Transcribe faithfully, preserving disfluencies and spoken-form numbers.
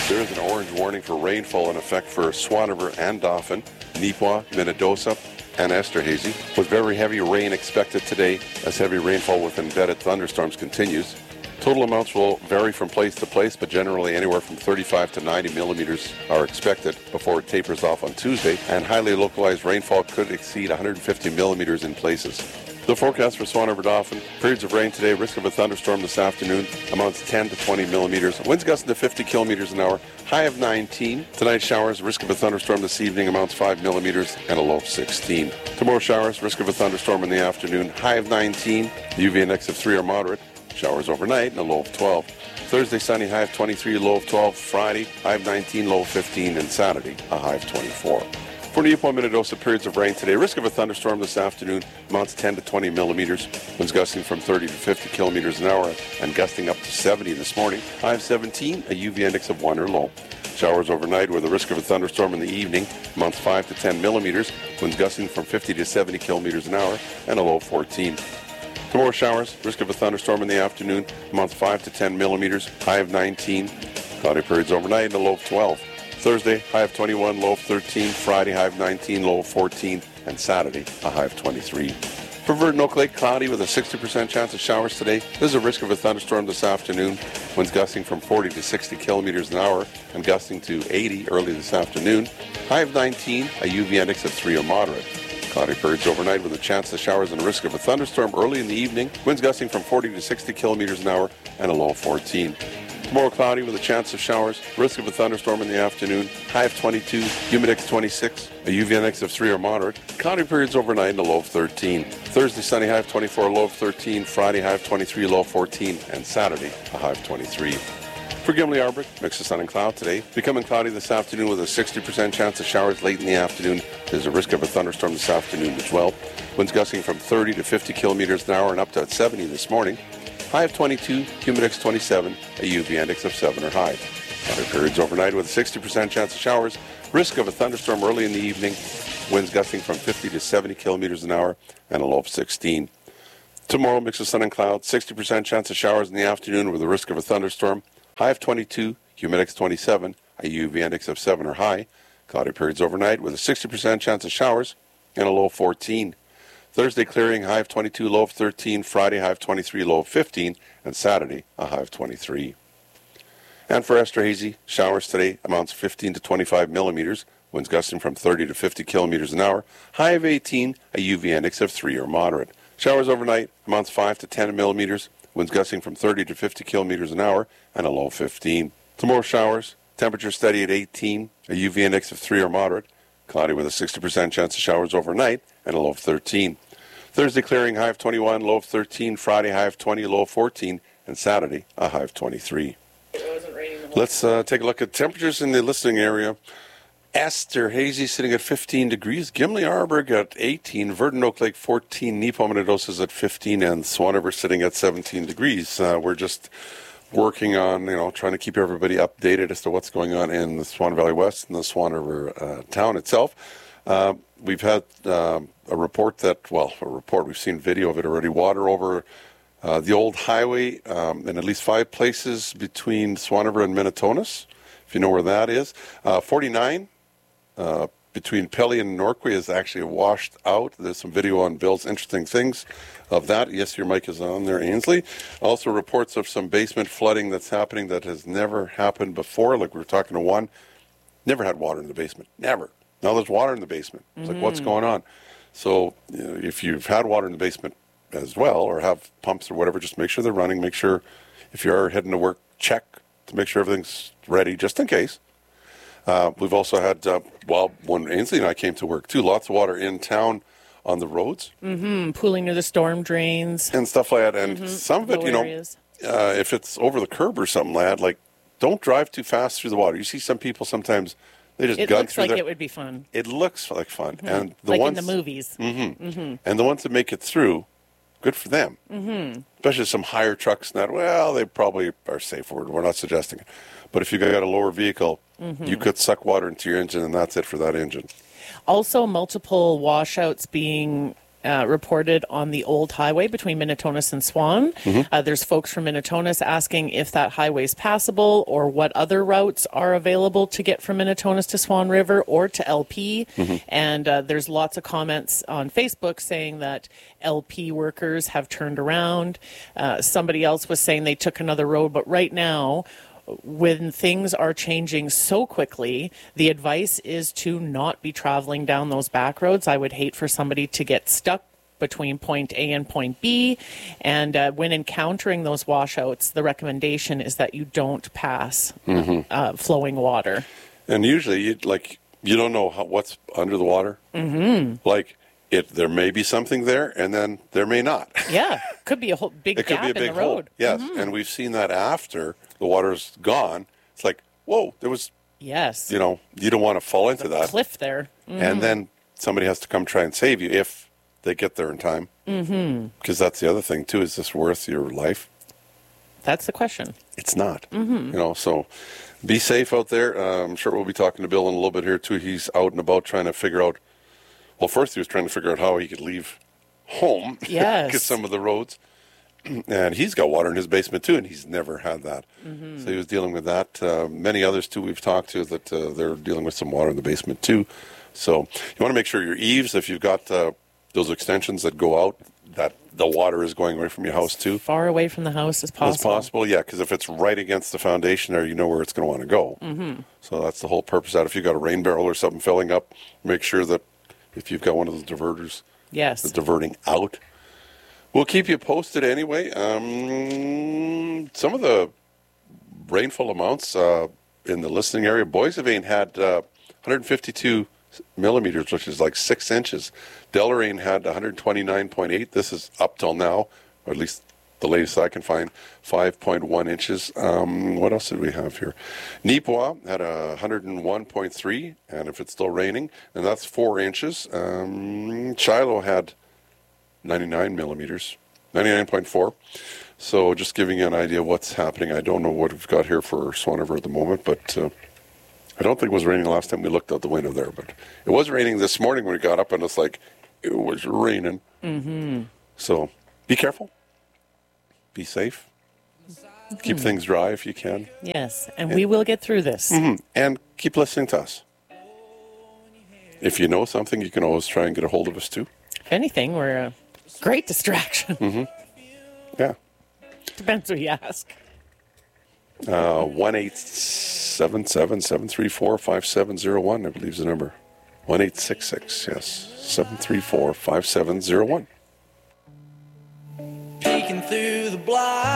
There is an orange warning for rainfall in effect for Swan River and Dauphin, Neepawa, Minnedosa, and Esterhazy, with very heavy rain expected today as heavy rainfall with embedded thunderstorms continues. Total amounts will vary from place to place, but generally anywhere from thirty-five to ninety millimeters are expected before it tapers off on Tuesday, and highly localized rainfall could exceed one hundred fifty millimeters in places. The forecast for Swan River Dauphin, periods of rain today, risk of a thunderstorm this afternoon, amounts ten to twenty millimeters. Winds gusting to fifty kilometers an hour, high of nineteen. Tonight showers, risk of a thunderstorm this evening, amounts five millimeters and a low of sixteen. Tomorrow showers, risk of a thunderstorm in the afternoon, high of nineteen. The U V index of three or moderate. Showers overnight and a low of twelve. Thursday sunny, high of twenty-three, low of twelve. Friday, high of nineteen, low of fifteen. And Saturday, a high of twenty-four. For Neepawa, Minnedosa, periods of rain today. Risk of a thunderstorm this afternoon, amounts ten to twenty millimeters. Winds gusting from thirty to fifty kilometers an hour and gusting up to seventy this morning. High of seventeen, a U V index of one or low. Showers overnight with a risk of a thunderstorm in the evening, amounts five to ten millimeters. Winds gusting from fifty to seventy kilometers an hour and a low of fourteen. Tomorrow showers, risk of a thunderstorm in the afternoon, amounts five to ten millimeters, high of nineteen. Cloudy periods overnight and a low of twelve. Thursday, high of twenty-one, low of thirteen. Friday, high of nineteen, low of fourteen. And Saturday, a high of twenty-three. For Virgin Oak Lake, cloudy with a sixty percent chance of showers today. There's a risk of a thunderstorm this afternoon. Winds gusting from forty to sixty kilometers an hour and gusting to eighty early this afternoon. High of nineteen, a U V index of three or moderate. Cloudy periods overnight with a chance of showers and a risk of a thunderstorm early in the evening. Winds gusting from forty to sixty kilometers an hour and a low of fourteen. Tomorrow cloudy with a chance of showers, risk of a thunderstorm in the afternoon, high of twenty-two, humidex twenty-six, a U V index of three or moderate. Cloudy periods overnight and a low of thirteen. Thursday sunny, high of twenty-four, low of thirteen. Friday high of twenty-three, low of fourteen. And Saturday a high of twenty-three. For Gimli Arbrook, mix of sun and cloud today. Becoming cloudy this afternoon with a sixty percent chance of showers late in the afternoon. There's a risk of a thunderstorm this afternoon as well. Winds gusting from thirty to fifty kilometers an hour and up to seventy this morning. High of twenty-two, humidex twenty-seven, a U V index of seven or high. Cloudy periods overnight with a sixty percent chance of showers. Risk of a thunderstorm early in the evening. Winds gusting from fifty to seventy kilometers an hour and a low of sixteen. Tomorrow, mix of sun and cloud, sixty percent chance of showers in the afternoon with a risk of a thunderstorm. High of twenty-two, humidex twenty-seven, a U V index of seven or high. Cloudy periods overnight with a sixty percent chance of showers and a low of fourteen. Thursday clearing, high of twenty-two, low of thirteen. Friday, high of twenty-three, low of fifteen. And Saturday, a high of twenty-three. And for Esterhazy, showers today, amounts fifteen to twenty-five millimeters. Winds gusting from thirty to fifty kilometers an hour. High of eighteen, a U V index of three or moderate. Showers overnight, amounts five to ten millimeters. Winds gusting from thirty to fifty kilometers an hour and a low of fifteen. Tomorrow showers, temperature steady at eighteen, a U V index of three or moderate. Cloudy with a sixty percent chance of showers overnight and a low of thirteen. Thursday clearing, high of twenty-one, low of thirteen. Friday, high of twenty, low of fourteen. And Saturday, a high of twenty-three. It wasn't raining the whole Let's uh, take a look at temperatures in the listening area. Esterhazy sitting at fifteen degrees. Gimli Arbrook at eighteen. Virgin Oak Lake fourteen. Neepawa, Minnedosa is at fifteen. And Swan River sitting at seventeen degrees. Uh, we're just working on, you know, trying to keep everybody updated as to what's going on in the Swan Valley West and the Swan River uh, town itself. Uh, we've had uh, a report that, well, a report, we've seen video of it already, water over uh, the old highway um, in at least five places between Swan River and Minnetonus, if you know where that is. Uh, forty-nine uh, between Pelly and Norquay is actually washed out. There's some video on Bill's Interesting Things of that. Yes, your mic is on there, Ainsley. Also reports of some basement flooding that's happening that has never happened before. Like we were talking to one, never had water in the basement, never. Now there's water in the basement. It's mm-hmm. like, what's going on? So you know, if you've had water in the basement as well or have pumps or whatever, just make sure they're running. Make sure if you are heading to work, check to make sure everything's ready just in case. Uh, we've also had, uh, well, when Ainsley and I came to work too, lots of water in town on the roads. Mm-hmm. Pooling near the storm drains. And stuff like that. And mm-hmm. some of it, Low you know, uh, if it's over the curb or something, lad, like, don't drive too fast through the water. You see some people sometimes, they just it gun looks through like their, it would be fun. It looks like fun. Mm-hmm. And the like ones, in the movies. Mm-hmm. Mm-hmm. And the ones that make it through, good for them. Mm-hmm. Especially some higher trucks and that, well, they probably are safe. We're, we're not suggesting it. But if you got a lower vehicle, mm-hmm. you could suck water into your engine, and that's it for that engine. Also, multiple washouts being uh, reported on the old highway between Minitonas and Swan. Mm-hmm. Uh, there's folks from Minitonas asking if that highway is passable or what other routes are available to get from Minitonas to Swan River or to L P. Mm-hmm. And uh, there's lots of comments on Facebook saying that L P workers have turned around. Uh, somebody else was saying they took another road, but right now, when things are changing so quickly, the advice is to not be traveling down those back roads. I would hate for somebody to get stuck between point A and point B. And uh, when encountering those washouts, the recommendation is that you don't pass mm-hmm. uh, flowing water. And usually, you like you don't know how, what's under the water. Mm-hmm. Like, it, there may be something there, and then there may not. Yeah, could be a whole big it gap could be a big in the road. Hole. Yes, mm-hmm. And we've seen that after the water's gone. It's like, whoa, there was, yes, you know, you don't want to fall into that cliff there. Mm-hmm. And then somebody has to come try and save you if they get there in time. Mm-hmm. Because that's the other thing, too. Is this worth your life? That's the question. It's not. Mm-hmm. You know, so be safe out there. Uh, I'm sure we'll be talking to Bill in a little bit here, too. He's out and about trying to figure out, well, first he was trying to figure out how he could leave home. Yes. Because some of the roads. And he's got water in his basement, too, and he's never had that. Mm-hmm. So he was dealing with that. Uh, many others, too, we've talked to that uh, they're dealing with some water in the basement, too. So you want to make sure your eaves, if you've got uh, those extensions that go out, that the water is going away from your house, too. Far away from the house as possible. As possible, yeah, because if it's right against the foundation there, you know where it's going to want to go. Mm-hmm. So that's the whole purpose of that. If you've got a rain barrel or something filling up, make sure that if you've got one of those diverters, yes, that's diverting out. We'll keep you posted anyway. Um, some of the rainfall amounts uh, in the listening area, Boissevain had uh, one hundred fifty-two millimeters, which is like six inches. Deloraine had one hundred twenty-nine point eight. This is up till now, or at least the latest I can find, five point one inches. Um, what else did we have here? Neepawa had a one hundred one point three, and if it's still raining, and that's four inches. Um, Shiloh had ninety-nine millimeters, ninety-nine point four. So just giving you an idea of what's happening. I don't know what we've got here for Swan River at the moment, but uh, I don't think it was raining the last time we looked out the window there. But it was raining this morning when we got up, and it's like it was raining. Mm-hmm. So be careful. Be safe. Mm-hmm. Keep things dry if you can. Yes, and, and we will get through this. Mm-hmm. And keep listening to us. If you know something, you can always try and get a hold of us, too. If anything, we're a great distraction. Mm-hmm. Yeah. Depends who you ask. Uh, one eight seven seven, seven three four, five seven zero one, I believe is the number. one eight six six, yes, seven three four, five seven zero one. Peeking through the block.